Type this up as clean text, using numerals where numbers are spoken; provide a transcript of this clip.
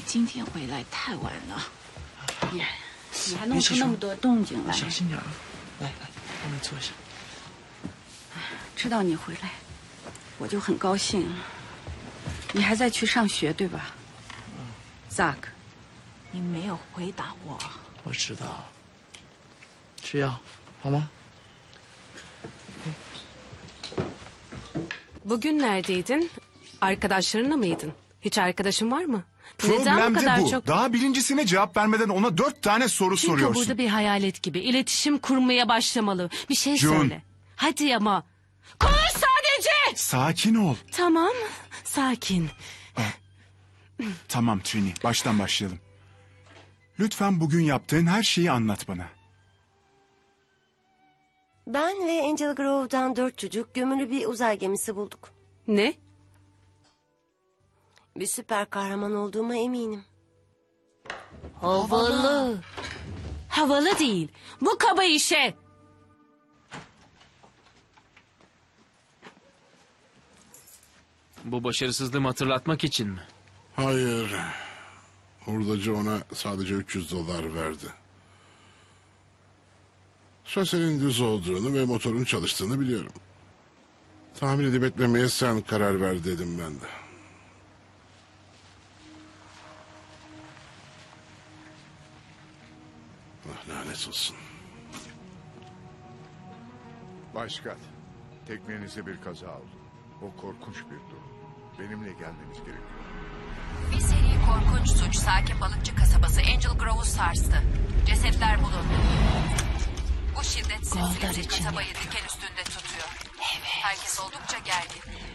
今天回来太晚了，你还弄出那么多动静来。 小心点啊！来，帮你坐下。 知道你回来，我就很高兴。你还在去上学对吧？Zach，你没有回答我。 我知道。吃药好吗？ Bugün neredeydin? Arkadaşlarınla mıydın? Hiç arkadaşın var mı? Neden bu Problem de kadar bu. çok... Daha birincisine cevap vermeden ona 4 tane soru Çünkü soruyorsun. burada bir hayalet gibi iletişim kurmaya başlamalı. Bir şey June. söyle. Hadi ama. Konuş sadece! Sakin ol. Tamam, sakin. Tamam Trini, baştan başlayalım. Lütfen bugün yaptığın her şeyi anlat bana. Ben ve Angel Grove'dan 4 çocuk gömülü bir uzay gemisi bulduk. Ne? Bir süper kahraman olduğuma eminim. Havalı. Havalı değil. Bu kaba işe. Bu başarısızlığımı hatırlatmak için mi? Hayır. Hurdacı ona sadece $300 verdi. Şosenin düz olduğunu ve motorun çalıştığını biliyorum. Tahmin edip etmemeye sen karar ver dedim ben de. Ah, lanet olsun. Başkan, teknenize bir kaza oldu. O korkunç bir durum. Benimle gelmeniz gerekiyor. Bir seri korkunç suç sakin balıkçı kasabası Angel Grove'u sarstı. Cesetler bulundu. Bu şiddet silsilesi kasabayı diken üstünde tutuyor. Herkes oldukça gergin.